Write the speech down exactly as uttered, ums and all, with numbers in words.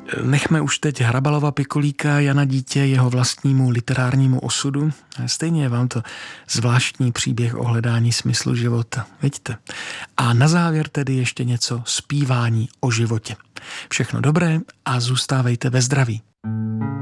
Nechme už teď Hrabalova Pikulíka, Jana Dítě, jeho vlastnímu literárnímu osudu. Stejně je vám to zvláštní příběh o hledání smyslu života. Vidíte? A na závěr tedy ještě něco zpívání o životě. Všechno dobré a zůstávejte ve zdraví.